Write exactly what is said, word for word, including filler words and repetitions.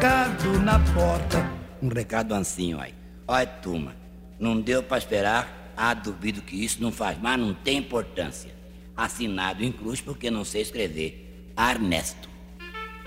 recado na porta. Um recado assim, olha. Olha, turma, não deu pra esperar. Ah, duvido que isso não faz, mas não tem importância. Assinado em cruz porque não sei escrever. Ernesto.